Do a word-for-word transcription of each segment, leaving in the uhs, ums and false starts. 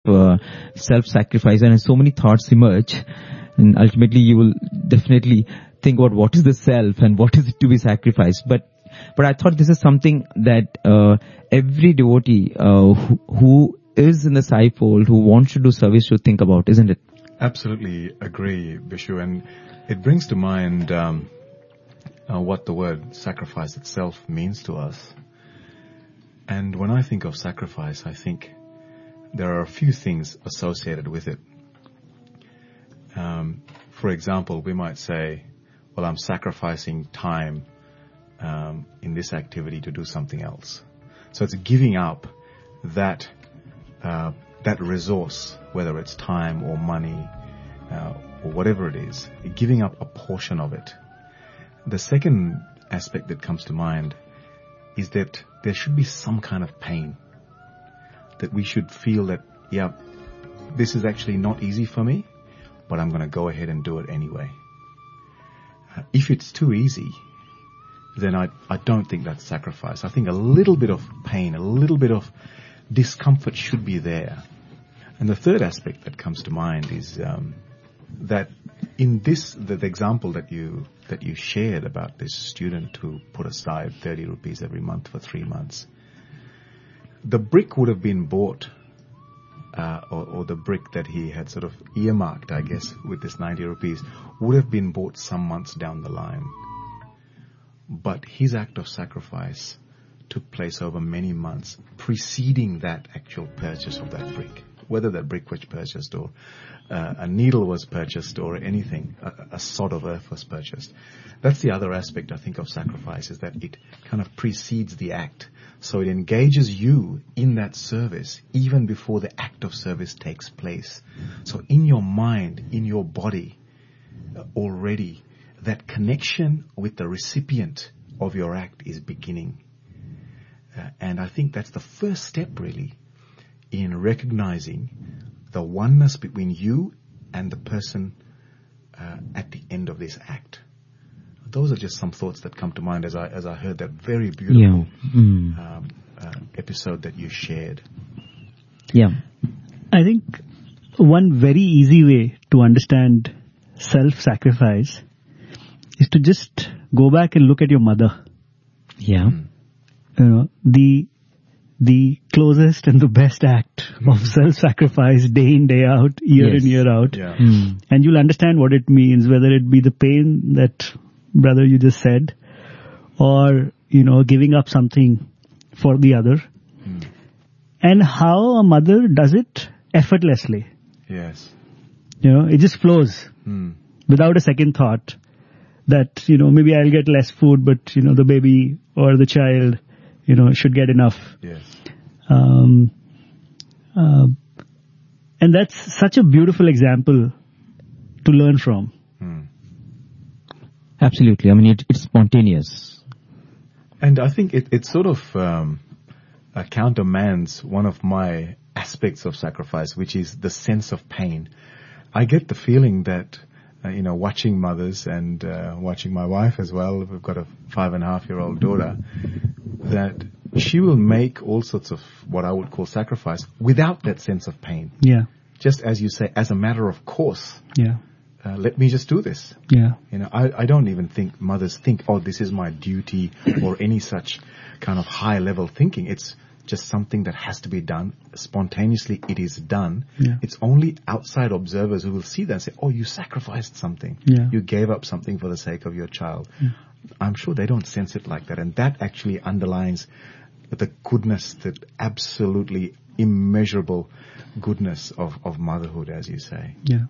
uh, self-sacrifice, and so many thoughts emerge, and ultimately you will definitely think about what is the self and what is it to be sacrificed. But but I thought this is something that uh, every devotee uh, who, who is in the Sai fold, who wants to do service, should think about, isn't it? Absolutely agree, Bishu, and it brings to mind um, uh, what the word sacrifice itself means to us. And when I think of sacrifice, I think there are a few things associated with it. Um, for example, we might say, well, I'm sacrificing time um, in this activity to do something else. So it's giving up that uh, that resource, whether it's time or money uh, or whatever it is, giving up a portion of it. The second aspect that comes to mind is that there should be some kind of pain, that we should feel that, yeah, this is actually not easy for me, but I'm going to go ahead and do it anyway. Uh, if it's too easy, then I, I don't think that's sacrifice. I think a little bit of pain, a little bit of discomfort should be there. And the third aspect that comes to mind is um, that in this, the, the example that you that you shared about this student who put aside thirty rupees every month for three months, the brick would have been bought, uh, or, or the brick that he had sort of earmarked, I guess, with this ninety rupees, would have been bought some months down the line. But his act of sacrifice took place over many months preceding that actual purchase of that brick. Whether that brick was purchased or uh, a needle was purchased or anything, a, a sod of earth was purchased. That's the other aspect, I think, of sacrifice, is that it kind of precedes the act. So it engages you in that service even before the act of service takes place. So in your mind, in your body, uh, already, that connection with the recipient of your act is beginning. Uh, and I think that's the first step, really, in recognizing the oneness between you and the person uh, at the end of this act. Those are just some thoughts that come to mind as I as I heard that very beautiful yeah. mm. um, uh, episode that you shared. Yeah, I think one very easy way to understand self-sacrifice is to just go back and look at your mother. Yeah. Mm. You know, the the closest and the best act of self-sacrifice day in, day out, year Yes. in, year out. Yeah. Mm. And you'll understand what it means, whether it be the pain that, brother, you just said, or, you know, giving up something for the other. Mm. And how a mother does it effortlessly. Yes. You know, it just flows Mm. without a second thought that, you know, maybe I'll get less food, but, you know, the baby or the child, you know, should get enough. Yes. Um, uh, and that's such a beautiful example to learn from. Mm. Absolutely. I mean, it, it's spontaneous. And I think it, it sort of um, uh, countermands one of my aspects of sacrifice, which is the sense of pain. I get the feeling that, uh, you know, watching mothers and uh, watching my wife as well, we've got a five and a half year old daughter, that she will make all sorts of what I would call sacrifice without that sense of pain. Yeah, Just as you say, as a matter of course, yeah, uh, let me just do this. yeah, You know, I, I don't even think mothers think, oh, this is my duty or any such kind of high level thinking. It's just something that has to be done. Spontaneously, it is done. Yeah. It's only outside observers who will see that and say, oh, you sacrificed something. Yeah. You gave up something for the sake of your child. Yeah. I'm sure they don't sense it like that. And that actually underlines the goodness, the absolutely immeasurable goodness of, of motherhood, as you say. yeah.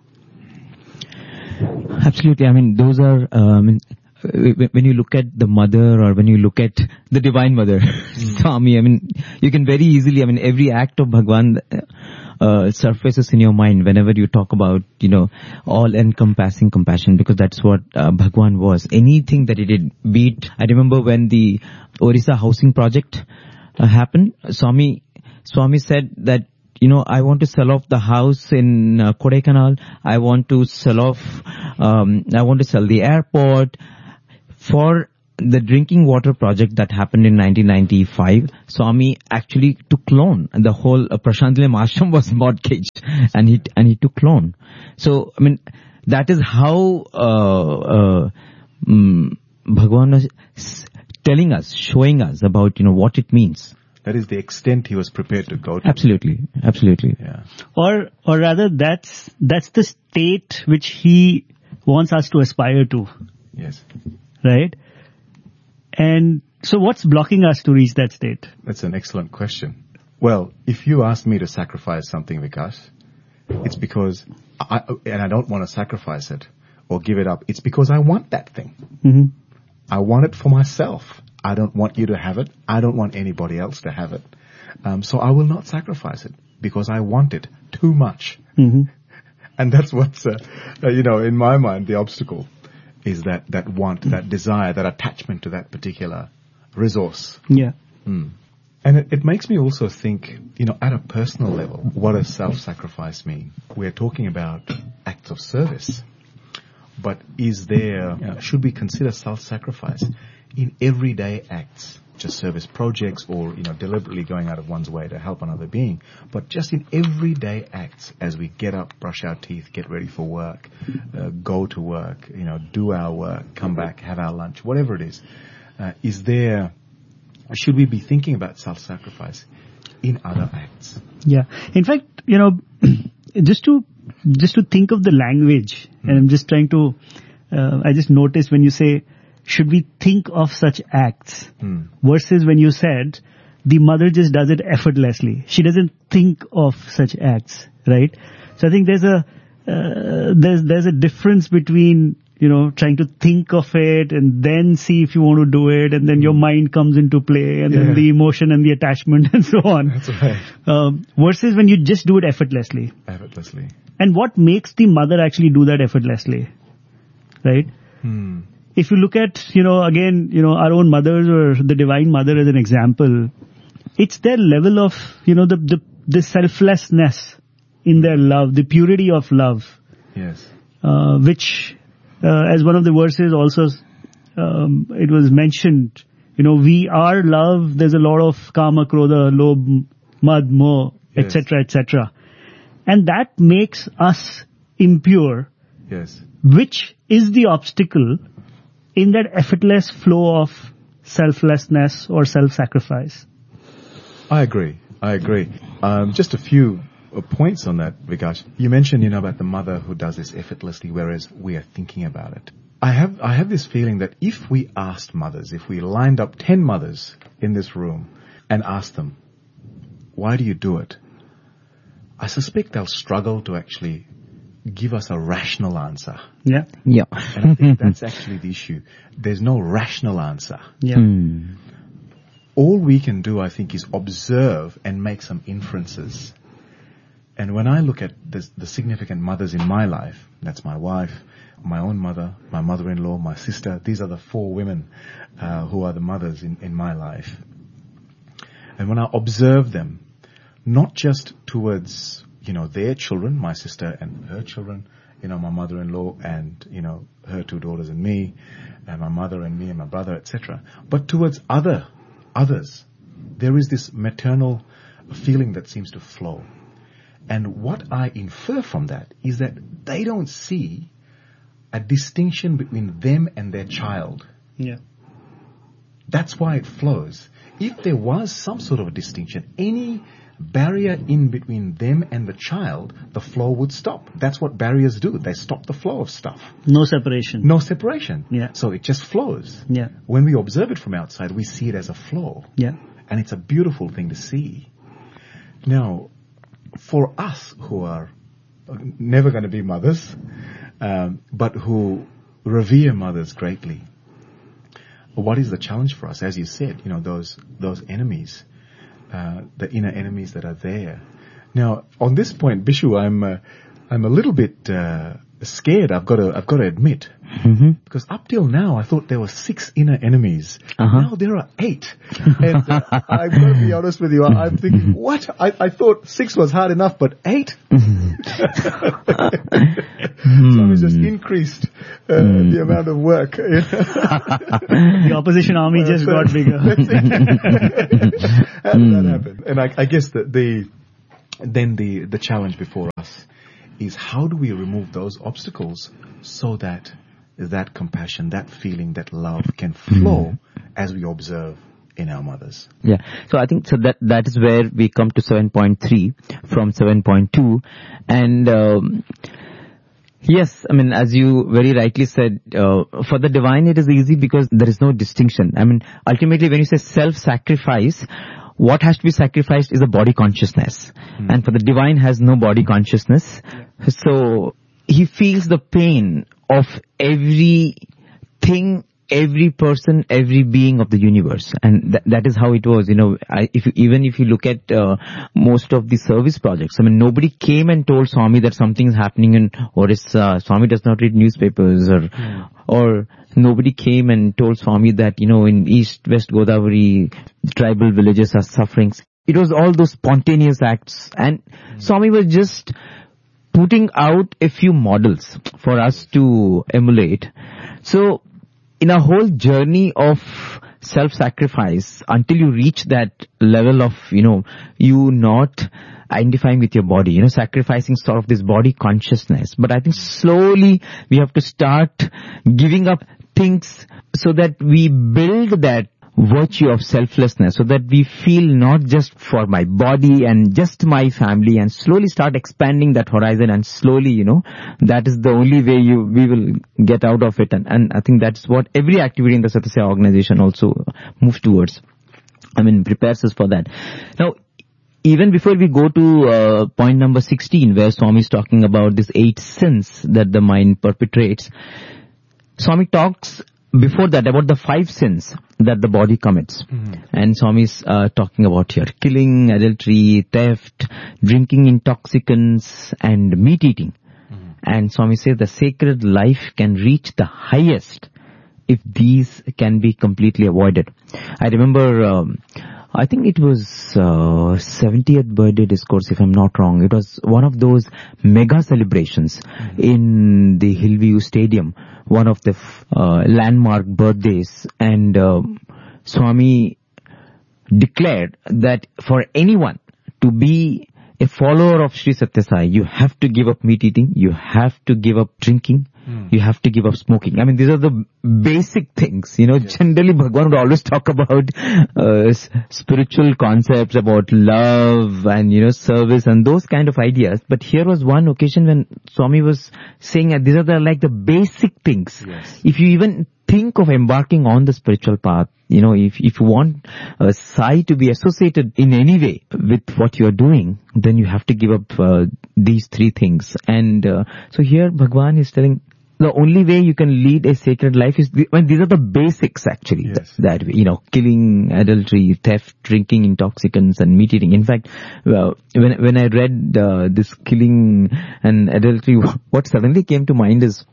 Absolutely. I mean, those are, uh, I mean, when you look at the mother or when you look at the divine mother, mm. Swami, I mean, you can very easily, I mean, every act of Bhagwan uh, surfaces in your mind whenever you talk about, you know, all-encompassing compassion, because that's what uh, Bhagwan was. Anything that he did, be it, I remember when the Orissa housing project uh, happened, Swami, Swami said that, you know, I want to sell off the house in uh, Kodaikanal. I want to sell off, um, I want to sell the airport. For the drinking water project that happened in nineteen ninety-five, Swami actually took loan, and the whole uh, Prashant Nilayam ashram was mortgaged, and he and he took loan. So I mean, that is how uh, uh, um, Bhagwan was telling us, showing us about, you know, what it means. That is the extent he was prepared to go to. Absolutely, absolutely. Yeah. Or, or rather, that's that's the state which he wants us to aspire to, Yes. right? And so, what's blocking us to reach that state? That's an excellent question. Well, if you ask me to sacrifice something, Vikas, it's because I, and I don't want to sacrifice it or give it up. It's because I want that thing. Mm-hmm. I want it for myself. I don't want you to have it. I don't want anybody else to have it. Um, so I will not sacrifice it because I want it too much. Mm-hmm. And that's what's, uh, uh, you know, in my mind, the obstacle is that, that want, that desire, that attachment to that particular resource. Yeah. Mm. And it, it makes me also think, you know, at a personal level, what does self-sacrifice mean? We're talking about acts of service. But is there, you know, should we consider self-sacrifice in everyday acts, just service projects or, you know, deliberately going out of one's way to help another being, but just in everyday acts as we get up, brush our teeth, get ready for work, uh, go to work, you know, do our work, come back, have our lunch, whatever it is, uh, is there, should we be thinking about self-sacrifice in other acts? Yeah. In fact, you know, just to just to think of the language, mm. and I'm just trying to, uh, I just noticed when you say, should we think of such acts, mm. versus when you said, the mother just does it effortlessly. She doesn't think of such acts, right? So I think there's a, uh, there's, there's a difference between, you know, trying to think of it and then see if you want to do it, and then your mind comes into play, and yeah. then the emotion and the attachment and so on. That's right. Um, versus when you just do it effortlessly. Effortlessly. And what makes the mother actually do that effortlessly, right? Hmm. If you look at, you know, again, you know, our own mothers or the Divine Mother as an example, it's their level of, you know, the, the, the selflessness in their love, the purity of love. Yes. Uh, which, uh, as one of the verses also, um, it was mentioned, you know, we are love, there's a lot of kama, krodha, lobh, mad, moh, et cetera, et cetera. And that makes us impure. Yes. Which is the obstacle in that effortless flow of selflessness or self-sacrifice. I agree. I agree. Um, just a few uh, points on that, Vikas. You mentioned, you know, about the mother who does this effortlessly, whereas we are thinking about it. I have, I have this feeling that if we asked mothers, if we lined up ten mothers in this room and asked them, why do you do it? I suspect they'll struggle to actually give us a rational answer. Yeah. Yeah. And I think that's actually the issue. There's no rational answer. Yeah. Mm. All we can do, I think, is observe and make some inferences. And when I look at the, the significant mothers in my life, that's my wife, my own mother, my mother-in-law, my sister, these are the four women uh, who are the mothers in, in my life. And when I observe them, not just towards, you know, their children, my sister and her children, you know, my mother-in-law and, you know, her two daughters and me, and my mother and me and my brother, et cetera, but towards other, others. There is this maternal feeling that seems to flow. And what I infer from that is that they don't see a distinction between them and their child. Yeah. That's why it flows. If there was some sort of a distinction, any barrier in between them and the child, the flow would stop. That's what barriers do. They stop the flow of stuff. No separation. No separation. Yeah. So it just flows. Yeah. When we observe it from outside, we see it as a flow. Yeah. And it's a beautiful thing to see. Now, for us who are never going to be mothers, um, but who revere mothers greatly, what is the challenge for us? As you said, you know, those those enemies, uh, the inner enemies that are there. Now, on this point, Bishu, I'm uh, I'm a little bit uh, scared. I've got to, I've got to admit, Mm-hmm. because up till now I thought there were six inner enemies. Uh-huh. Now there are eight. And uh, I've got to be honest with you. I, I'm thinking, what? I, I thought six was hard enough, but eight? Swami just increased uh, mm. the amount of work. The opposition army just got bigger. How did that happen? And I, I guess that the then the the challenge before us is how do we remove those obstacles so that that compassion, that feeling, that love can flow mm. as we observe in our mothers. Yeah. So I think so that that is where we come to seven point three from seven point two. And um, yes, I mean, as you very rightly said, uh, for the divine it is easy because there is no distinction. I mean, ultimately when you say self-sacrifice, what has to be sacrificed is a body consciousness. Mm. And for the divine has no body consciousness. Yeah. So he feels the pain of everything, every person, every being of the universe. And th- that is how it was. You know, I, if you, even if you look at uh, most of the service projects, I mean, nobody came and told Swami that something is happening in Orissa. Swami does not read newspapers, or mm. or nobody came and told Swami that, you know, in East West Godavari, tribal villages are suffering. It was all those spontaneous acts. And mm. Swami was just putting out a few models for us to emulate. So, in a whole journey of self-sacrifice, until you reach that level of, you know, you not identifying with your body, you know, sacrificing sort of this body consciousness. But I think slowly we have to start giving up things so that we build that virtue of selflessness, so that we feel not just for my body and just my family, and slowly start expanding that horizon. And slowly, you know, that is the only way you we will get out of it. And, and I think that's what every activity in the Satyasai organization also moves towards. I mean, prepares us for that. Now, even before we go to uh, point number sixteen, where Swami is talking about these eight sins that the mind perpetrates, Swami talks before that about the five sins that the body commits. Mm-hmm. And Swami is uh, talking about here killing, adultery, theft, drinking intoxicants, and meat eating. Mm-hmm. And Swami says the sacred life can reach the highest if these can be completely avoided. I remember, um, I think it was uh, seventieth birthday discourse, if I'm not wrong. It was one of those mega celebrations mm-hmm. in the Hillview Stadium, one of the uh, landmark birthdays. And uh, Swami declared that for anyone to be a follower of Sri Satyasai, you have to give up meat eating, you have to give up drinking, mm. you have to give up smoking. I mean, these are the basic things. You know, yes. Generally Bhagwan would always talk about uh, s- spiritual concepts, about love and, you know, service and those kind of ideas. But here was one occasion when Swami was saying that these are the, like the basic things. Yes. If you even think of embarking on the spiritual path, you know, if if you want uh, Sai to be associated in any way with what you are doing, then you have to give up uh, these three things. And uh, so here Bhagwan is telling the only way you can lead a sacred life is, the, when these are the basics actually. Yes. That, that, you know, killing, adultery, theft, drinking intoxicants, and meat eating. In fact, uh, when when I read uh, this killing and adultery, what suddenly came to mind is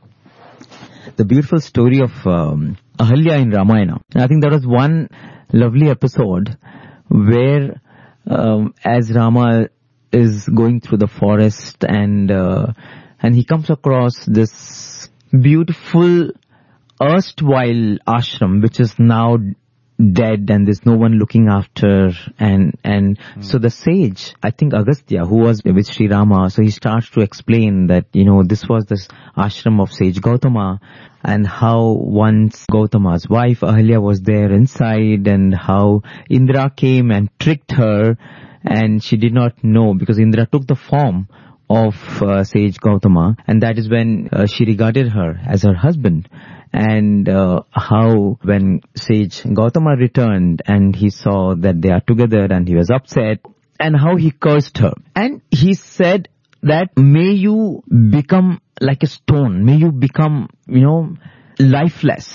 the beautiful story of um, Ahalya in Ramayana. And I think there was one lovely episode where um, as Rama is going through the forest and uh, and he comes across this beautiful erstwhile ashram which is now dead and there's no one looking after, and and mm. so the sage, I think Agastya, who was with Sri Rama, so he starts to explain that, you know, this was this ashram of sage Gautama, and how once Gautama's wife Ahalya was there inside, and how Indra came and tricked her, and she did not know because Indra took the form of uh, sage Gautama, and that is when uh, she regarded her as her husband. And uh, how when sage Gautama returned and he saw that they are together and he was upset, and how he cursed her. And he said that may you become like a stone, may you become, you know, lifeless,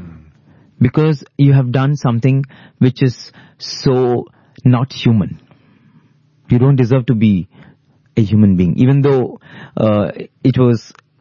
because you have done something which is so not human. You don't deserve to be a human being, even though uh, it was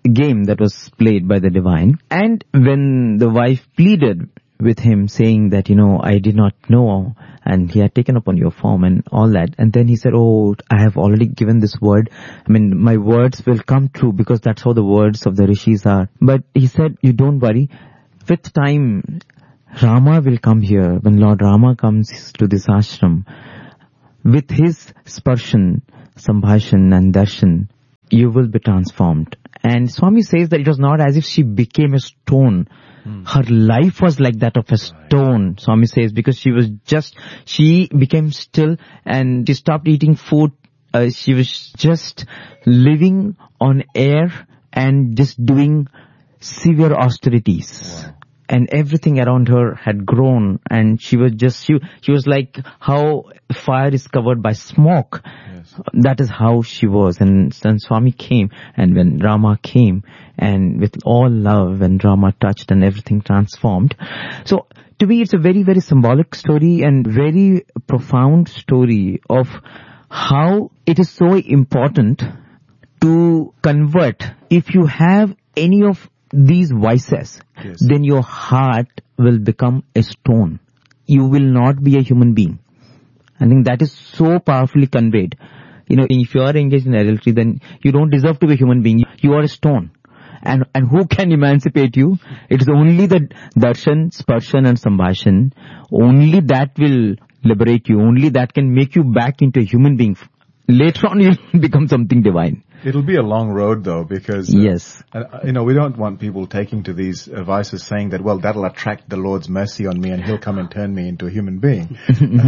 game that was played by the divine. And when the wife pleaded with him saying that, you know, I did not know, and he had taken upon your form and all that. And then he said, oh, I have already given this word. I mean, my words will come true because that's how the words of the rishis are. But he said, you don't worry. With time, Rama will come here. When Lord Rama comes to this ashram, with his sparshan, sambhashan and darshan, you will be transformed. And Swami says that it was not as if she became a stone. Her life was like that of a stone, Swami says, because she was just, she became still and she stopped eating food. Uh, she was just living on air and just doing severe austerities. Wow. And everything around her had grown, and she was just, she, she was like how fire is covered by smoke. Yes. That is how she was. And then Swami came, and when Rama came, and with all love, and Rama touched and everything transformed. So, to me it's a very, very symbolic story and very profound story of how it is so important to convert. If you have any of these vices, yes, then your heart will become a stone. You will not be a human being. I think that is so powerfully conveyed. You know, if you are engaged in adultery, then you don't deserve to be a human being. You are a stone. And and who can emancipate you? It is only the darshan, sparshan and sambhashan. Only that will liberate you. Only that can make you back into a human being. Later on, you'll become something divine. It'll be a long road, though, because, uh, yes, uh, you know, we don't want people taking to these uh, vices saying that, well, that'll attract the Lord's mercy on me and he'll come and turn me into a human being.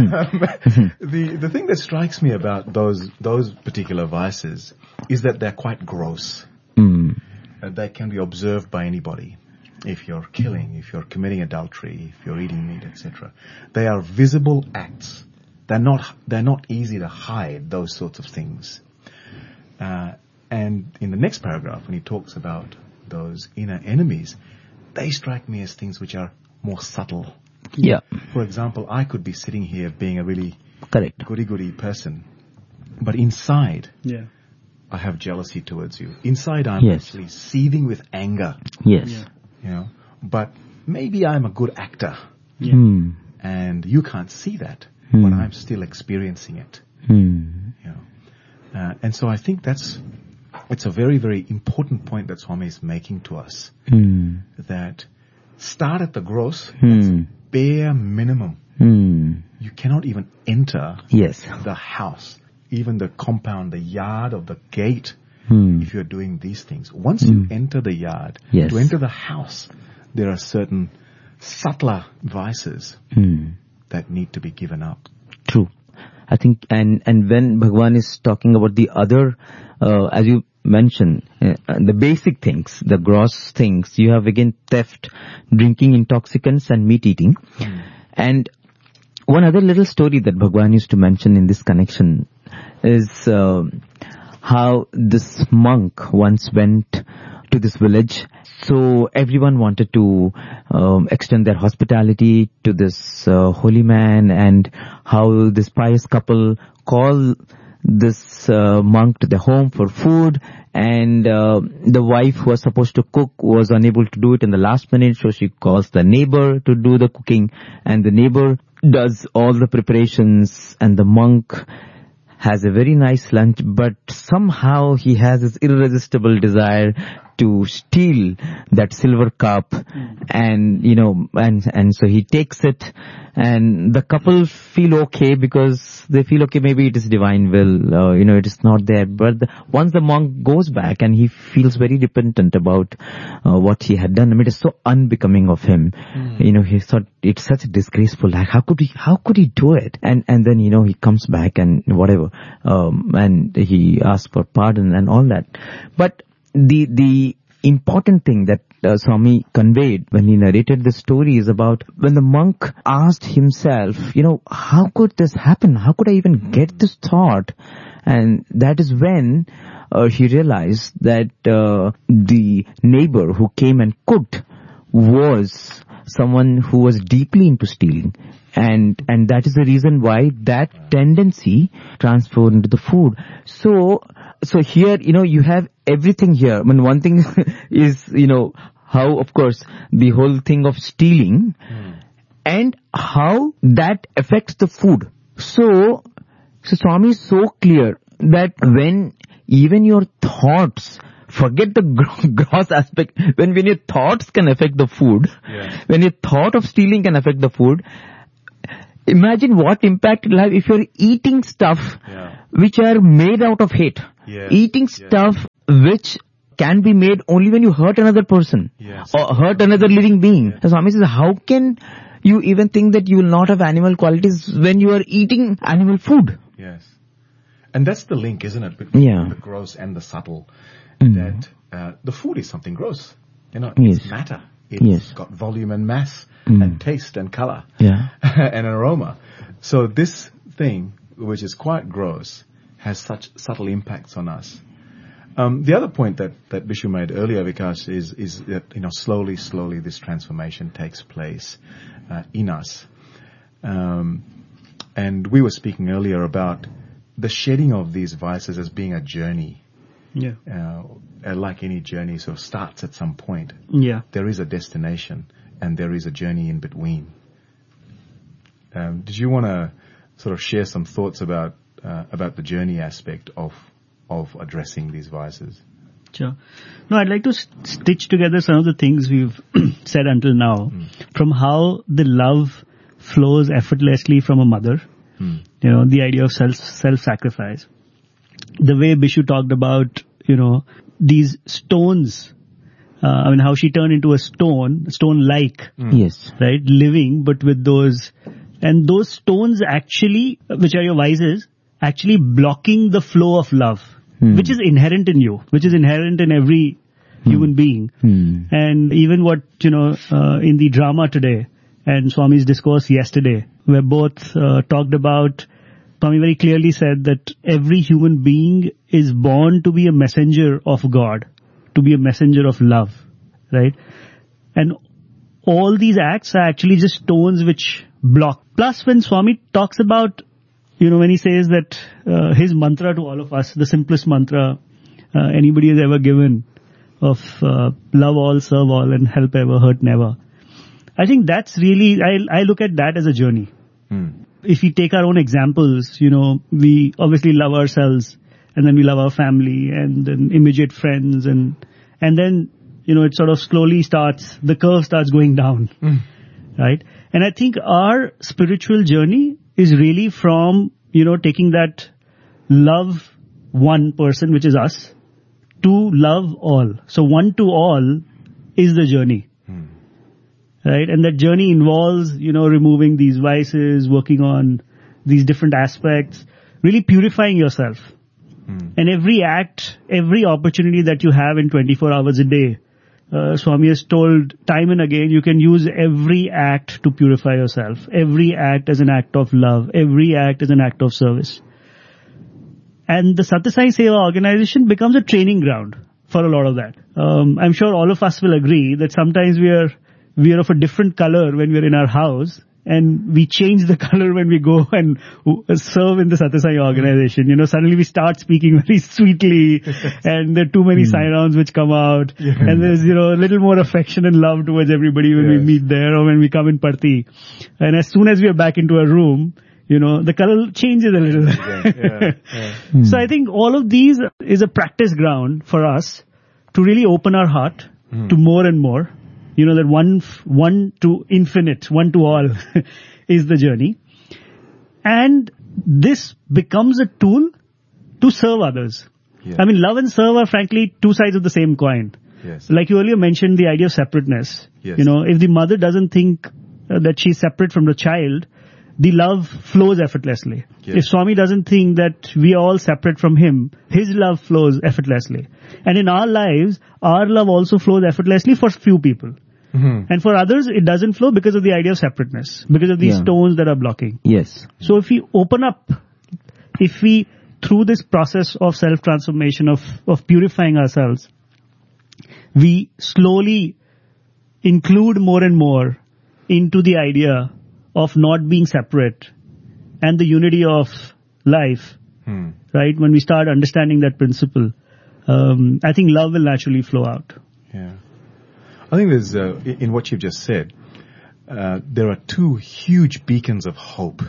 the the thing that strikes me about those those particular vices is that they're quite gross. Mm. Uh, they can be observed by anybody. If you're killing, if you're committing adultery, if you're eating meat, et cetera, they are visible acts. They're not they're not easy to hide, those sorts of things. Uh, and in the next paragraph, when he talks about those inner enemies, they strike me as things which are more subtle. Yeah. For example, I could be sitting here being a really correct goody-goody person, but inside, yeah, I have jealousy towards you. Inside, I'm yes. actually seething with anger. Yes. Yeah. You know, but maybe I'm a good actor, yeah. Mm. and you can't see that, Mm. but I'm still experiencing it. Mm. You know. Uh, and so I think that's, it's a very, very important point that Swami is making to us. Mm. That start at the gross, Mm. bare minimum. Mm. You cannot even enter yes. the house, even the compound, the yard of the gate, mm. if you're doing these things. Once mm. you enter the yard, yes. to enter the house, there are certain subtler vices mm. that need to be given up. True. I think, and, and when Bhagwan is talking about the other, uh, as you mentioned, uh, the basic things, the gross things, you have again theft, drinking intoxicants and meat eating. Mm. And one other little story that Bhagwan used to mention in this connection is uh, how this monk once went to this village. So everyone wanted to um, extend their hospitality to this uh, holy man, and how this pious couple call this uh, monk to their home for food, and uh, the wife who was supposed to cook was unable to do it in the last minute, so she calls the neighbor to do the cooking, and the neighbor does all the preparations, and the monk has a very nice lunch, but somehow he has this irresistible desire to steal that silver cup, mm. and, you know, and, and so he takes it, and the couple feel okay because they feel okay, maybe it is divine will, uh, you know, it is not there. But the, once the monk goes back and he feels very repentant about uh, what he had done, I mean, it is so unbecoming of him. Mm. You know, he thought it's such a disgraceful act. How could he, how could he do it? And, and then, you know, he comes back and whatever, um, and he asks for pardon and all that. But the, the important thing that uh, Swami conveyed when he narrated the story is about when the monk asked himself, you know, how could this happen? How could I even get this thought? And that is when uh, he realized that uh, the neighbor who came and cooked was someone who was deeply into stealing. And, and that is the reason why that tendency transferred into the food. So, so here, you know, you have everything here. I mean, one thing is, you know, how, of course, the whole thing of stealing mm. and how that affects the food. So, so Swami is so clear that when even your thoughts, forget the gross aspect, when, when your thoughts can affect the food, yeah. when your thought of stealing can affect the food, imagine what impact it will have if you're eating stuff yeah. which are made out of hate. Yes. Eating stuff yes. which can be made only when you hurt another person yes. or hurt another living being. Yes. So Swami says, how can you even think that you will not have animal qualities when you are eating animal food? Yes. And that's the link, isn't it, between yeah. the gross and the subtle, mm. that uh, the food is something gross. You know, it's yes. matter. It's yes. got volume and mass mm. and taste and color yeah. and aroma. So this thing, which is quite gross, has such subtle impacts on us. Um, the other point that, that Bishu made earlier, Vikas, is, is that, you know, slowly, slowly this transformation takes place uh, in us. Um, and we were speaking earlier about the shedding of these vices as being a journey. Yeah. Uh, like any journey, sort of starts at some point. Yeah. There is a destination and there is a journey in between. Um, did you want to sort of share some thoughts about uh, about the journey aspect of of addressing these vices? Sure. No, I'd like to st- stitch together some of the things we've said until now, mm. from how the love flows effortlessly from a mother. Mm. You know, the idea of self self-sacrifice. The way Bishu talked about, you know, these stones, uh, I mean, how she turned into a stone, stone-like. Mm. Yes. Right? Living, but with those, and those stones actually, which are your vices, actually blocking the flow of love, mm. which is inherent in you, which is inherent in every mm. human being. Mm. And even what, you know, uh, in the drama today, and Swami's discourse yesterday, where both uh, talked about, Swami very clearly said that every human being is born to be a messenger of God, to be a messenger of love, right? And all these acts are actually just stones which block. Plus, when Swami talks about, you know, when he says that uh, his mantra to all of us, the simplest mantra uh, anybody has ever given of uh, love all, serve all, and help ever, hurt never. I think that's really, I, I look at that as a journey. Hmm. If we take our own examples, you know, we obviously love ourselves, and then we love our family, and then immediate friends, and and then, you know, it sort of slowly starts, the curve starts going down, mm. right? And I think our spiritual journey is really from, you know, taking that love one person, which is us, to love all. So one to all is the journey. Mm. Right? And that journey involves, you know, removing these vices, working on these different aspects, really purifying yourself. Mm. And every act, every opportunity that you have in twenty-four hours a day, uh, Swami has told time and again, you can use every act to purify yourself. Every act as an act of love. Every act as an act of service. And the Satya Sai Seva organization becomes a training ground for a lot of that. Um, I'm sure all of us will agree that sometimes we are we are of a different color when we're in our house, and we change the color when we go and serve in the Satya Sai organization. You know, suddenly we start speaking very sweetly, and there are too many mm. Sai-Rams which come out, yeah. and there's, you know, a little more affection and love towards everybody when yes. we meet there or when we come in Parthi. And as soon as we are back into our room, you know, the color changes a little. yeah, yeah. Mm. So I think all of these is a practice ground for us to really open our heart mm. to more and more. You know, that one, one to infinite, one to all is the journey. And this becomes a tool to serve others. Yeah. I mean, love and serve are frankly two sides of the same coin. Yes. Like you earlier mentioned the idea of separateness. Yes. You know, if the mother doesn't think uh, that she's separate from the child, the love flows effortlessly. Yes. If Swami doesn't think that we are all separate from him, his love flows effortlessly. And in our lives, our love also flows effortlessly for few people. Mm-hmm. And for others, it doesn't flow because of the idea of separateness, because of these yeah. stones that are blocking. Yes. So if we open up, if we, through this process of self-transformation, of, of purifying ourselves, we slowly include more and more into the idea of not being separate and the unity of life, Hmm. right? When we start understanding that principle, um, I think love will naturally flow out. Yeah. I think there's, uh, in in what you've just said, uh, there are two huge beacons of hope.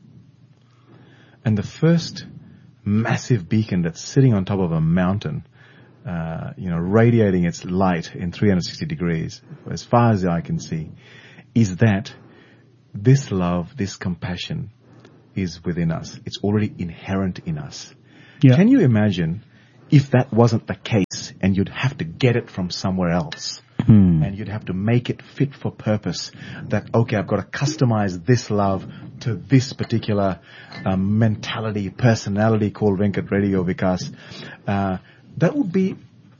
And the first massive beacon that's sitting on top of a mountain, uh, you know, radiating its light in three hundred sixty degrees, as far as the eye can see, is that this love, this compassion is within us. It's already inherent in us. Yeah. Can you imagine if that wasn't the case and you'd have to get it from somewhere else? Hmm. And you'd have to make it fit for purpose. That, okay, I've got to customize this love to this particular um, mentality, personality called Venkat Radio, because uh, that would be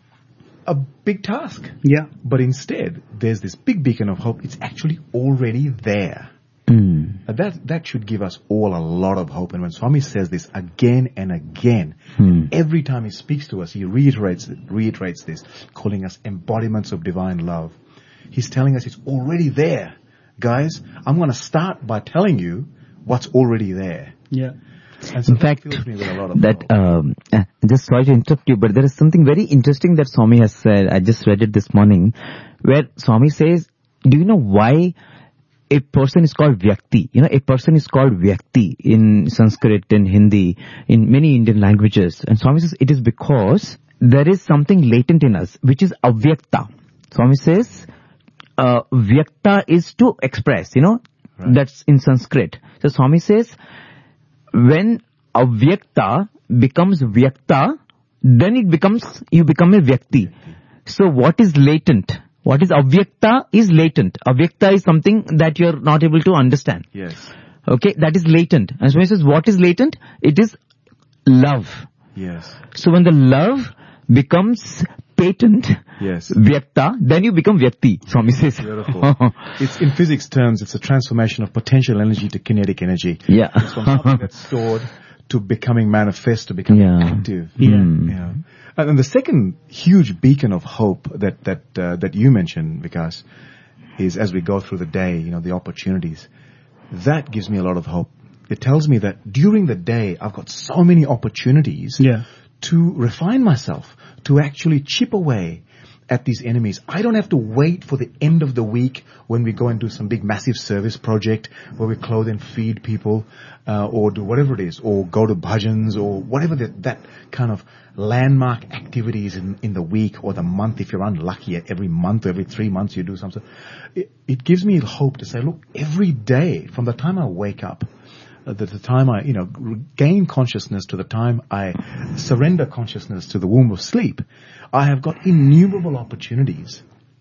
a big task. Yeah. But instead, there's this big beacon of hope. It's actually already there. Hmm. Uh, That that should give us all a lot of hope. And when Swami says this again and again, Hmm. every time he speaks to us, he reiterates reiterates this, calling us embodiments of divine love. He's telling us it's already there. Guys, I'm going to start by telling you what's already there. Yeah. And so In that fact, fills me with a lot of that, hope. um, uh, just sorry to interrupt you, but there is something very interesting that Swami has said. I just read it this morning, where Swami says, do you know why a person is called Vyakti? You know, a person is called Vyakti in Sanskrit, in Hindi, in many Indian languages. And Swami says it is because there is something latent in us, which is Avyakta. Swami says, uh, Vyakta is to express, you know, Right. that's in Sanskrit. So Swami says, when Avyakta becomes Vyakta, then it becomes, you become a Vyakti. So what is latent? What is Avyakta is latent. Avyakta is something that you're not able to understand. Yes. Okay, that is latent. And Swami says, what is latent? It is love. Yes. So when the love becomes patent, Yes. Vyakta, then you become Vyakti, Swami says. Beautiful. It's in physics terms, it's a transformation of potential energy to kinetic energy. Yeah. It's from something that's stored to becoming manifest, to becoming Yeah. active. Yeah. Hmm. Yeah. And then the second huge beacon of hope that that uh, that you mentioned, Vikas, is as we go through the day, you know, the opportunities. That gives me a lot of hope. It tells me that during the day, I've got so many opportunities Yeah. to refine myself, to actually chip away at these enemies. I don't have to wait for the end of the week when we go and do some big massive service project where we clothe and feed people, uh, or do whatever it is, or go to bhajans, or whatever that, that kind of landmark activities in, in the week or the month. If you're unlucky, every month or every three months you do something. It, it gives me hope to say, look, every day from the time I wake up, uh, the, the time I, you know, gain consciousness to the time I surrender consciousness to the womb of sleep, I have got innumerable opportunities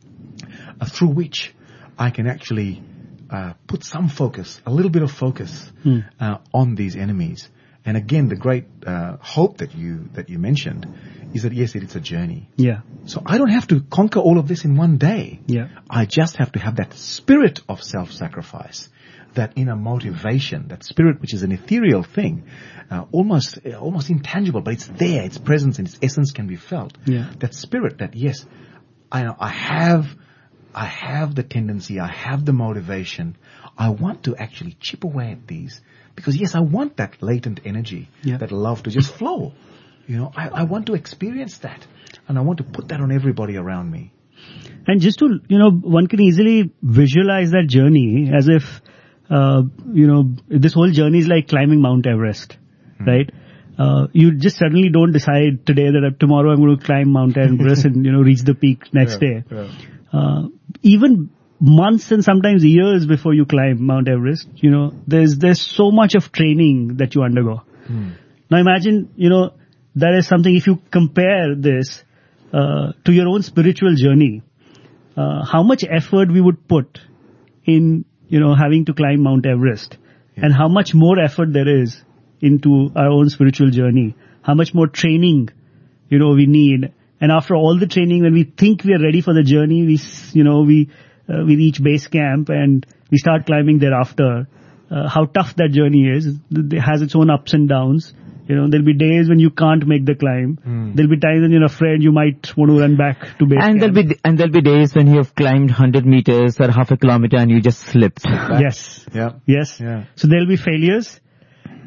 uh, through which I can actually uh, put some focus, a little bit of focus Hmm. uh, on these enemies. And again, the great uh, hope that you that you mentioned is that yes, it is a journey. Yeah. So I don't have to conquer all of this in one day. Yeah. I just have to have that spirit of self-sacrifice, that inner motivation, that spirit which is an ethereal thing, uh, almost uh, almost intangible, but it's there, its presence and its essence can be felt. Yeah. That spirit that, yes, I, I have I have the tendency, I have the motivation, I want to actually chip away at these. Because yes, I want that latent energy, Yeah. that love to just flow. You know, I, I want to experience that. And I want to put that on everybody around me. And just to, you know, one can easily visualize that journey as if, uh, you know, this whole journey is like climbing Mount Everest, right? Uh, you just suddenly don't decide today that uh, tomorrow I'm going to climb Mount Everest and, you know, reach the peak next Yeah, day. yeah. Uh, even months and sometimes years before you climb Mount Everest, you know, there's, there's so much of training that you undergo. Now imagine, you know, that is something, if you compare this, uh, to your own spiritual journey, uh, how much effort we would put in, you know, having to climb Mount Everest, Yeah. and how much more effort there is into our own spiritual journey, how much more training, you know, we need. And after all the training, when we think we are ready for the journey, we, s- you know, we, uh, we reach base camp and we start climbing thereafter. Uh, how tough that journey is. It has its own ups and downs. You know, there'll be days when you can't make the climb. Mm. There'll be times when you're afraid you might want to run back to base And camp. there'll be and there'll be days when you have climbed one hundred meters or half a kilometer and you just slipped. Yes. Yeah. Yes. Yeah. So there'll be failures.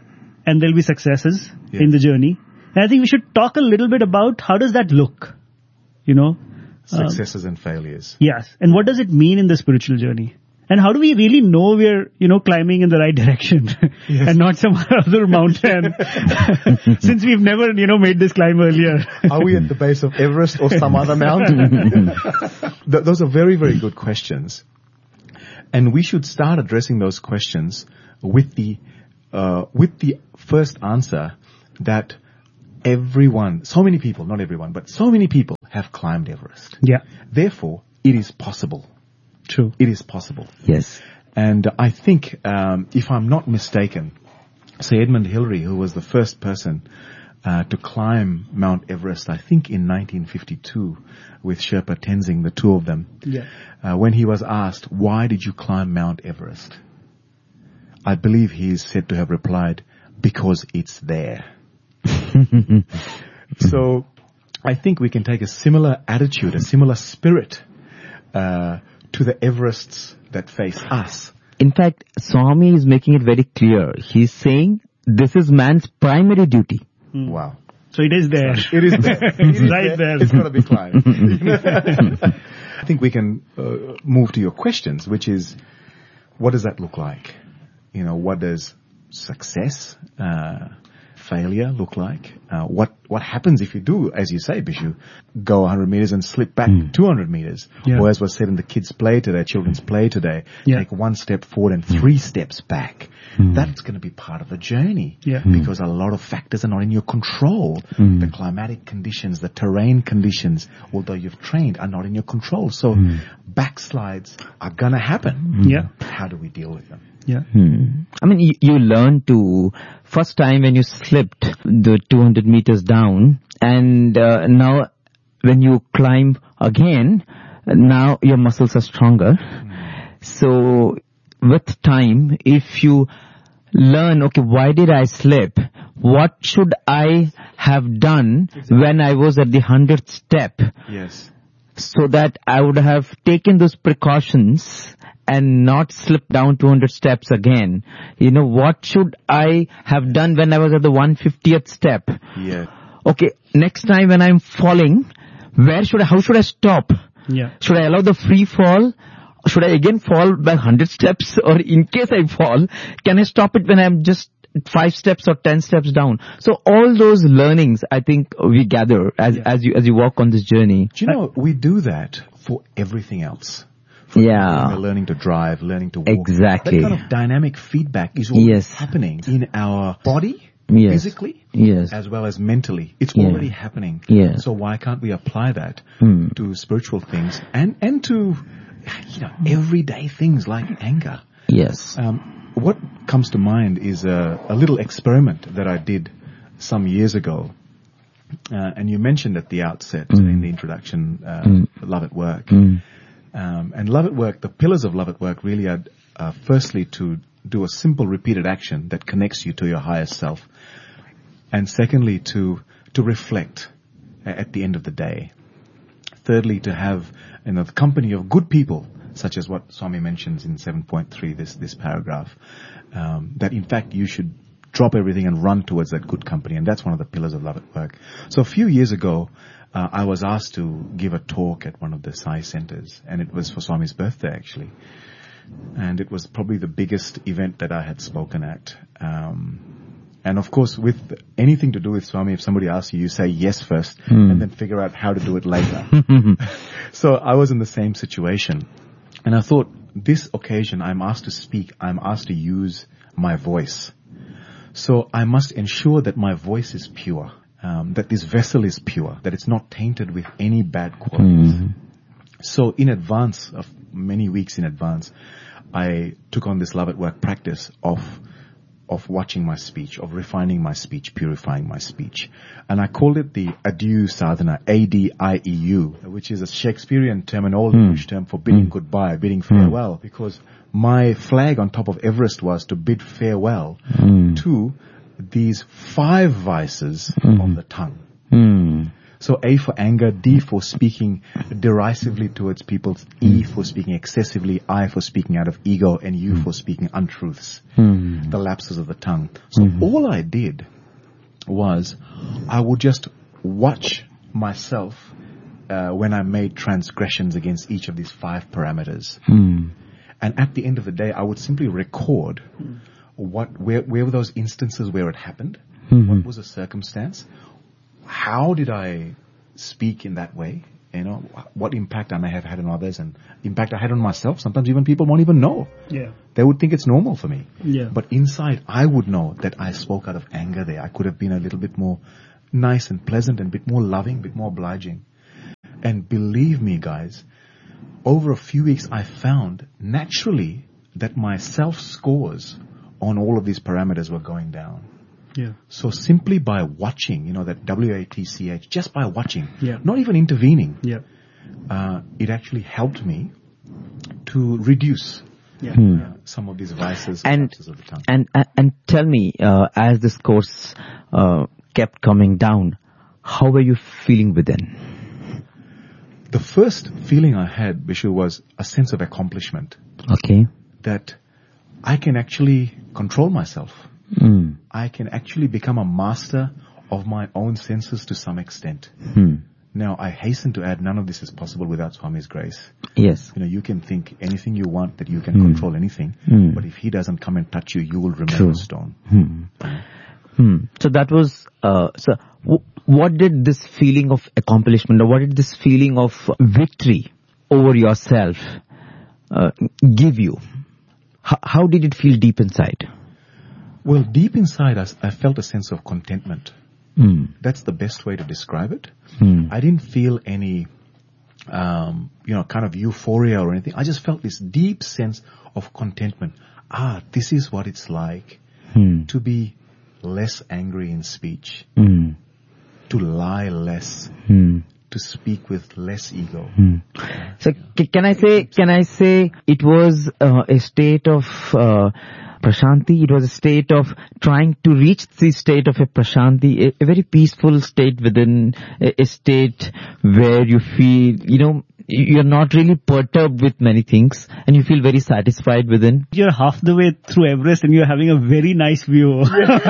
and there'll be successes Yes. in the journey. And I think we should talk a little bit about how does that look, you know? Successes and failures. Yes. And what does it mean in the spiritual journey? And how do we really know we're, you know, climbing in the right direction Yes. and not some other mountain since we've never, you know, made this climb earlier? Are we at the base of Everest or some other mountain? Th- those are very, very good questions. And we should start addressing those questions with the, uh, with the first answer that everyone, so many people, not everyone, but so many people have climbed Everest. Yeah. Therefore, it is possible. True. It is possible. Yes. And I think, um, if I'm not mistaken, say Edmund Hillary, who was the first person uh, to climb Mount Everest, I think in nineteen fifty-two, with Sherpa Tenzing, the two of them, Yeah. uh, when he was asked, why did you climb Mount Everest? I believe he is said to have replied, because it's there. So I think we can take a similar attitude, a similar spirit uh, to the Everests that face us. In fact, Swami is making it very clear. He's saying this is man's primary duty. Wow. So it is there. It is there. It is Right there. It's got to be climbed. I think we can uh, move to your questions, which is, what does that look like? You know, what does success, uh, failure look like? Uh, what what happens if you do, as you say, Bishu, go one hundred meters and slip back two hundred meters? Yeah. Or as was said in the kids' play today, children's play today, Yeah. take one step forward and three steps back. That's going to be part of a journey. Yeah. Because a lot of factors are not in your control. The climatic conditions, the terrain conditions, although you've trained, are not in your control. So backslides are going to happen. Yeah. How do we deal with them? Yeah. Hmm. I mean, you, you learn to, first time when you slipped the two hundred meters down, and uh, now when you climb again, now your muscles are stronger. So with time, if you learn, okay, why did I slip? What should I have done when I was at the hundredth step? Yes. So that I would have taken those precautions and not slip down two hundred steps again. You know, what should I have done when I was at the one hundred fiftieth step? Yeah. Okay, next time when I'm falling, where should I, how should I stop? Yeah. Should I allow the free fall? Should I again fall by one hundred steps? Or in case I fall, can I stop it when I'm just five steps or ten steps down? So all those learnings, I think we gather as, Yeah. as you, as you walk on this journey. Do you know, we do that for everything else. For Yeah. We're learning to drive, learning to walk. Exactly. That kind of dynamic feedback is already Yes. happening in our body, Yes. physically, Yes. as well as mentally. It's Yeah. already happening. Yeah. So why can't we apply that Hmm. to spiritual things and, and to, you know, everyday things like anger? Yes. Um, what comes to mind is a, a little experiment that I did some years ago. Uh, and you mentioned at the outset Mm. in the introduction, uh, Mm. Love at Work. Mm. Um, and Love at Work, the pillars of Love at Work really are, uh, firstly to do a simple repeated action that connects you to your higher self. And secondly, to, to reflect at the end of the day. Thirdly, to have, you know, the company of good people, such as what Swami mentions in seven point three, this, this paragraph, um, that in fact you should drop everything and run towards that good company. And that's one of the pillars of Love at Work. So a few years ago, uh, I was asked to give a talk at one of the Sai centers, and it was for Swami's birthday actually. And it was probably the biggest event that I had spoken at. Um, and of course, with anything to do with Swami, if somebody asks you, you say yes first, Mm. and then figure out how to do it later. So I was in the same situation. And I thought, this occasion, I'm asked to speak, I'm asked to use my voice. So I must ensure that my voice is pure, um, that this vessel is pure, that it's not tainted with any bad qualities. Mm. So in advance, of many weeks in advance, I took on this Love at Work practice of of watching my speech, of refining my speech, purifying my speech. And I called it the Adieu Sadhana, A D I E U, which is a Shakespearean term, an old Mm. English term for bidding Mm. goodbye, bidding farewell, because my flag on top of Everest was to bid farewell Mm. to these five vices Mm. of the tongue. Mm. So A for anger, D for speaking derisively towards people, E for speaking excessively, I for speaking out of ego, and U for speaking untruths, Hmm. the lapses of the tongue. So all I did was I would just watch myself uh, when I made transgressions against each of these five parameters. Hmm. And at the end of the day, I would simply record what, where, where were those instances where it happened? Mhm. What was the circumstance? How did I speak in that way? You know, what impact I may have had on others and impact I had on myself. Sometimes even people won't even know. Yeah. They would think it's normal for me. Yeah. But inside, I would know that I spoke out of anger there. I could have been a little bit more nice and pleasant and a bit more loving, a bit more obliging. And believe me, guys, over a few weeks, I found naturally that my self-scores on all of these parameters were going down. Yeah. So simply by watching, you know, that W A T C H, just by watching, Yeah. not even intervening, Yeah. uh, it actually helped me to reduce Yeah. Hmm. uh, some of these vices And- lapses of the tongue. And and, and tell me, uh, as this course uh, kept coming down, how were you feeling within? The first feeling I had, Bishu, was a sense of accomplishment, Okay. that I can actually control myself. Hmm. I can actually become a master of my own senses to some extent. Hmm. Now, I hasten to add, none of this is possible without Swami's grace. Yes. You know, you can think anything you want, that you can Hmm. control anything, Hmm. but if he doesn't come and touch you, you will remain True. a stone. Hmm. Hmm. So that was, uh, so w- what did this feeling of accomplishment, or what did this feeling of victory over yourself uh, give you? H- how did it feel deep inside? Well, deep inside us, I felt a sense of contentment. Hmm. That's the best way to describe it. Hmm. I didn't feel any, um, you know, kind of euphoria or anything. I just felt this deep sense of contentment. Ah, this is what it's like Hmm. to be less angry in speech, Hmm. to lie less, Hmm. to speak with less ego. Hmm. So c- can I say, can I say it was uh, a state of uh, prashanti? It was a state of trying to reach the state of a prashanti, a, a very peaceful state within, a, a state where you feel, you know, you're not really perturbed with many things and you feel very satisfied within. You're half the way through Everest and you're having a very nice view.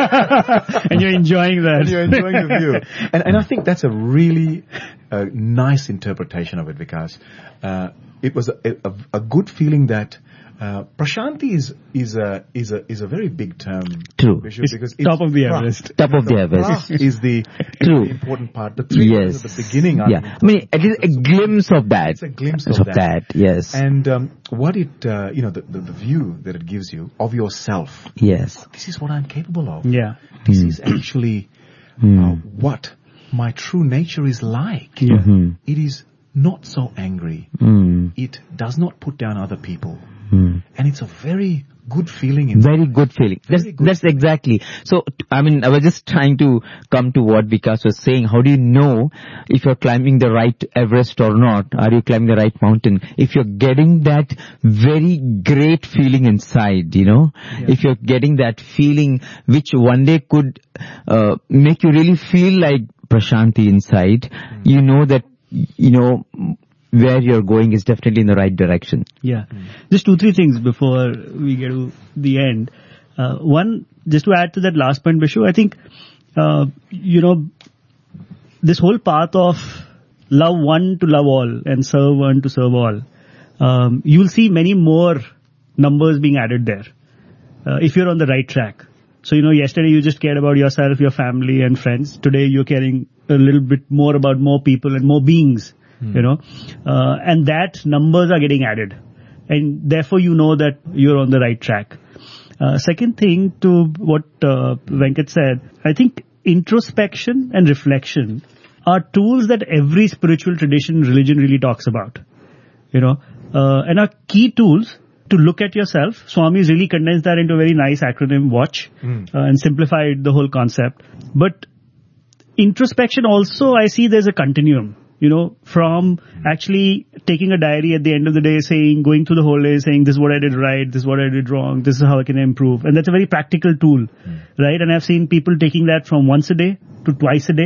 And you're enjoying that. And you're enjoying the view. And, and I think that's a really uh, nice interpretation of it, because uh, it was a, a, a good feeling that uh, prashanti is is a is a is a very big term. True. Vishu, It's because top of the pra- Everest. Top of the pra Everest. is the, is True. the important part. The three Yes. words at the beginning are Yeah. the I mean, it is a important glimpse of that. It's a glimpse of of that. that. Yes. And um, what it, uh, you know, the, the, the view that it gives you of yourself. Yes. This is what I'm capable of. Yeah. This Hmm. is actually Hmm. uh, what my true nature is like. Yeah. Mhm. It is not so angry. Hmm. It does not put down other people. Hmm. And it's a very good feeling inside. Very good feeling. That's, Very good that's exactly. So, t- I mean, I was just trying to come to what Vikas was saying. How do you know if you're climbing the right Everest or not? Are you climbing the right mountain? If you're getting that very great feeling inside, you know, if you're getting that feeling which one day could uh, make you really feel like prashanti inside, you know that, you know, where you're going is definitely in the right direction. Yeah. Just two, three things before we get to the end. Uh, one, just to add to that last point, Bishu, I think, uh, you know, this whole path of love one to love all and serve one to serve all, um, you'll see many more numbers being added there, uh, if you're on the right track. So, you know, yesterday you just cared about yourself, your family and friends. Today you're caring a little bit more about more people and more beings. You know, uh, and that numbers are getting added, and therefore you know that you're on the right track. Uh, second thing to what uh, Venkat said, I think introspection and reflection are tools that every spiritual tradition, religion really talks about. You know, uh, and are key tools to look at yourself. Swami's really condensed that into a very nice acronym, WATCH, Mm. uh, and simplified the whole concept. But introspection also, I see there's a continuum. You know, from actually taking a diary at the end of the day saying, going through the whole day saying, this is what I did right, this is what I did wrong, this is how I can improve. And that's a very practical tool, right? And I've seen people taking that from once a day to twice a day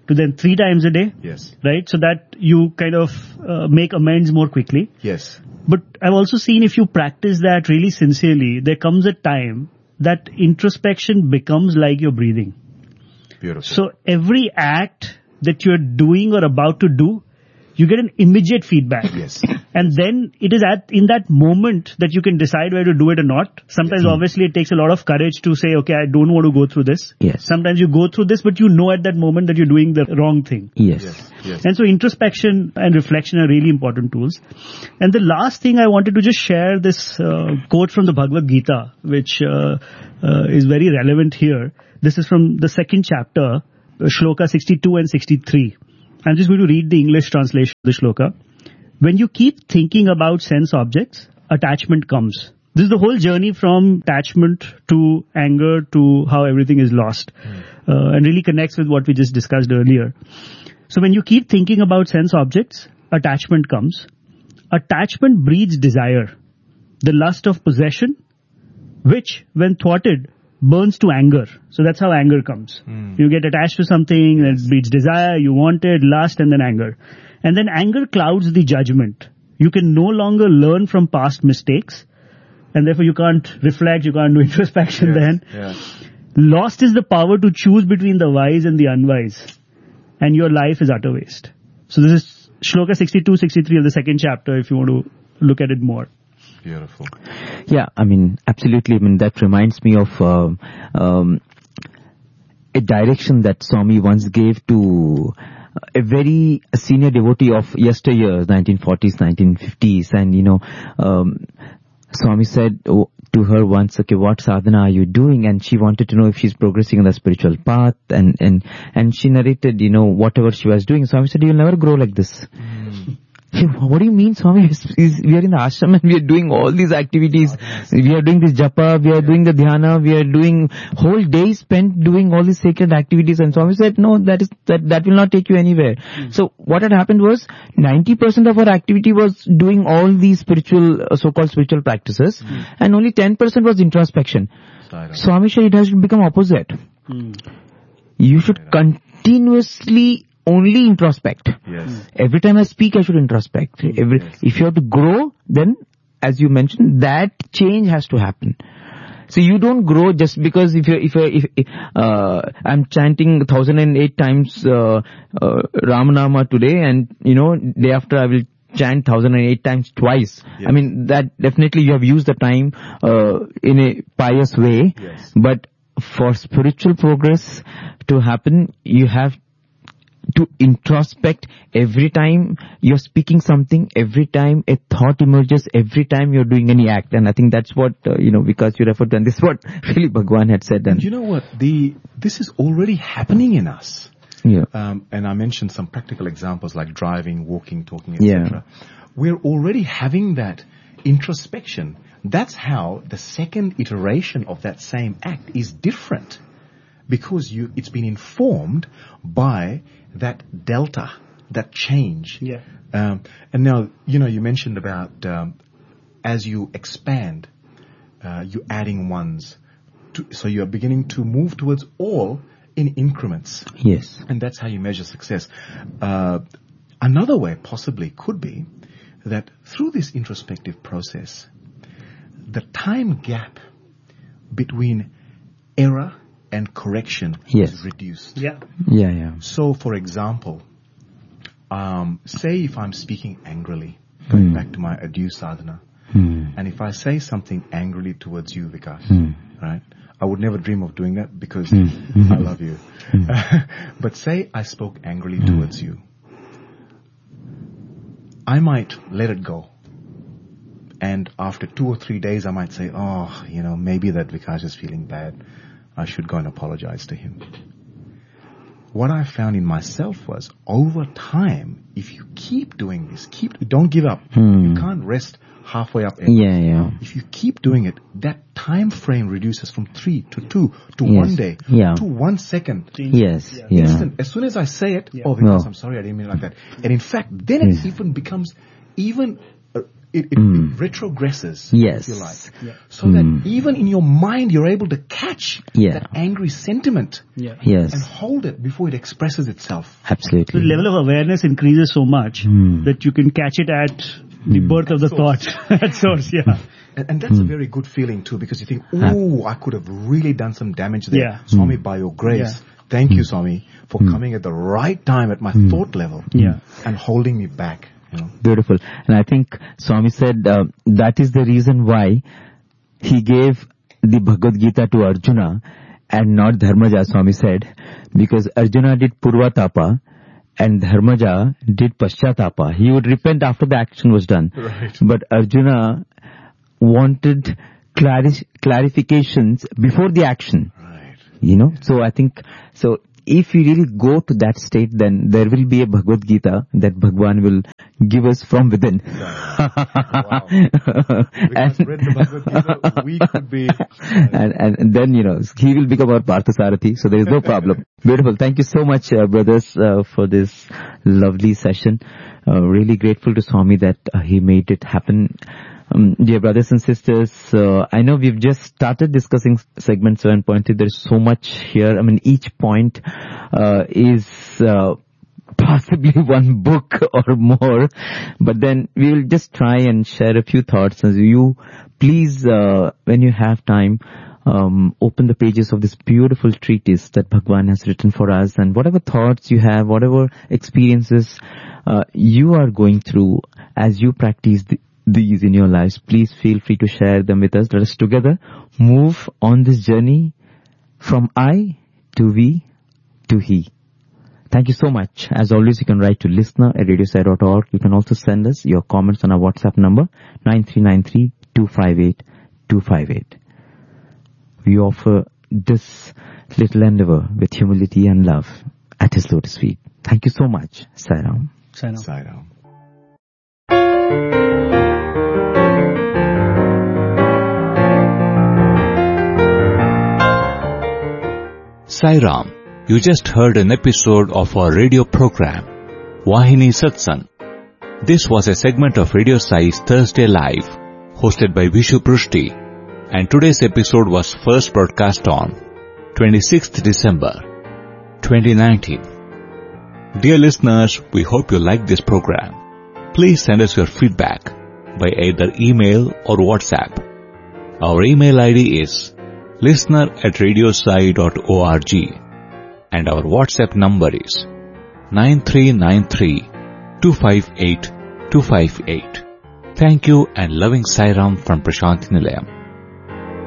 to then three times a day. Yes. Right? So that you kind of uh, make amends more quickly. Yes. But I've also seen if you practice that really sincerely, there comes a time that introspection becomes like your breathing. Beautiful. So every act that you're doing or about to do, you get an immediate feedback. Yes. And then it is at in that moment that you can decide whether to do it or not. Sometimes Yes. obviously it takes a lot of courage to say, okay, I don't want to go through this. Yes. Sometimes you go through this, but you know at that moment that you're doing the wrong thing. Yes. Yes. Yes. And so introspection and reflection are really important tools. And the last thing I wanted to just share this uh, quote from the Bhagavad Gita, which uh, uh, is very relevant here. This is from the second chapter, uh, Shloka sixty-two and sixty-three. I'm just going to read the English translation of the shloka. When you keep thinking about sense objects, attachment comes. This is the whole journey from attachment to anger to how everything is lost, mm. uh, and really connects with what we just discussed earlier. So when you keep thinking about sense objects, attachment comes. Attachment breeds desire, the lust of possession, which, when thwarted, burns to anger. So that's how anger comes. Mm. You get attached to something, yes. That breeds desire, you want it, lust, and then anger. And then anger clouds the judgment. You can no longer learn from past mistakes, and therefore you can't reflect, you can't do introspection yes. then. Yes. Lost is the power to choose between the wise and the unwise, and your life is utter waste. So this is Shloka sixty-two, sixty-three of the second chapter if you want to look at it more. Beautiful. Yeah, I mean, absolutely. I mean, that reminds me of um, um, a direction that Swami once gave to a very senior devotee of yesteryears, nineteen forties, nineteen fifties. And, you know, um, Swami said oh, to her once, okay, what sadhana are you doing? And she wanted to know if she's progressing on the spiritual path. And, and, and she narrated, you know, whatever she was doing. Swami said, you'll never grow like this. Mm. What do you mean, Swami? We are in the ashram and we are doing all these activities. We are doing this japa, we are doing the dhyana, we are doing whole day spent doing all these sacred activities. And Swami said, no, that is that that will not take you anywhere. Mm. So what had happened was ninety percent of our activity was doing all these spiritual, uh, so-called spiritual practices, mm. and only ten percent was introspection. Swami said it has to become opposite. Mm. You should continuously only introspect. Yes. Every time I speak, I should introspect. Every, yes. If you have to grow, then, as you mentioned, that change has to happen. So you don't grow just because if you if you if uh, I'm chanting one thousand eight times uh, uh, Ramanama today, and you know day after I will chant one thousand eight times twice. Yes. I mean that definitely you have used the time uh, in a pious way. Yes. But for spiritual progress to happen, you have to introspect every time you're speaking something, every time a thought emerges, every time you're doing any act. And I think that's what, uh, you know, because you referred to, and this is what really Bhagwan had said. And you know what? The This is already happening in us. Yeah. Um, and I mentioned some practical examples like driving, walking, talking, et cetera. Yeah. We're already having that introspection. That's how the second iteration of that same act is different. Because you, it's been informed by that delta, that change. Yeah. Um, and now, you know, you mentioned about um, as you expand, uh, you're adding ones. To, so you're beginning to move towards all in increments. Yes. And that's how you measure success. Uh, another way possibly could be that through this introspective process, the time gap between error and correction yes. is reduced. Yeah. Yeah, yeah. So, for example, um, say if I'm speaking angrily, going mm. back to my adieu sadhana, mm. and if I say something angrily towards you, Vikas, mm. right? I would never dream of doing that because mm. I love you. Mm. But say I spoke angrily mm. towards you. I might let it go. And after two or three days, I might say, oh, you know, maybe that Vikas is feeling bad. I should go and apologize to him. What I found in myself was, over time, if you keep doing this, keep, don't give up. Hmm. You can't rest halfway up. Yeah, yeah. If you keep doing it, that time frame reduces from three to two to yes. one day yeah. to one second. Yes, yeah. yeah. Instant. As soon as I say it, yeah. oh, Vikas, no. I'm sorry, I didn't mean it like that. And in fact, then it yes. even becomes even uh, it, it, Mm. it retrogresses, Yes. if you like. Yeah. So that even in your mind, you're able to catch Yeah. that angry sentiment Yeah. Yes. and hold it before it expresses itself. The Absolutely. level of awareness increases so much Hmm. that you can catch it at the birth of the Source. thought. At source, yeah. And, and that's a very good feeling too, because you think, ooh, I could have really done some damage there. Yeah. Swami, by your grace, Yeah. thank you, Swami, for coming at the right time at my thought level Yeah. and holding me back. You know. Beautiful. And I think Swami said uh, that is the reason why he gave the Bhagavad Gita to Arjuna and not Dharmaja, Swami said, because Arjuna did Purvatapa and Dharmaja did Paschatapa. He would repent after the action was done. Right. But Arjuna wanted clari- clarifications before the action. Right. You know, so I think, so if you really go to that state, then there will be a Bhagavad Gita that Bhagwan will give us from within. Wow. If I read the Bhagavad Gita, we could be... and, and, and then, you know, he will become our Parthasarathi, so there is no problem. Beautiful. Thank you so much, uh, brothers, uh, for this lovely session. Uh, really grateful to Swami that uh, he made it happen. Um, dear brothers and sisters, uh, I know we've just started discussing segment seven point three. There's so much here. I mean, each point uh, is uh, possibly one book or more. But then we will just try and share a few thoughts. As you, please, uh, when you have time, um, open the pages of this beautiful treatise that Bhagwan has written for us, and whatever thoughts you have, whatever experiences uh, you are going through as you practice the these in your lives, please feel free to share them with us. Let us together move on this journey from I to we to he. Thank you so much. As always, you can write to listener at radiosai dot org. You can also send us your comments on our WhatsApp number nine three nine three, two five eight, two five eight. We offer this little endeavor with humility and love at His lotus feet. Thank you so much. Sai Ram. Sai Ram. Sai Ram. Sai Ram, you just heard an episode of our radio program, Vahini Satsang. This was a segment of Radio Sai's Thursday Live, hosted by Vishu Prushti, and today's episode was first broadcast on twenty-sixth December, twenty nineteen. Dear listeners, we hope you like this program. Please send us your feedback by either email or WhatsApp. Our email I D is listener at radiosai dot org and our WhatsApp number is nine three nine three, two five eight, two five eight. Thank you and loving Sai Ram from Prashanthi Nilayam.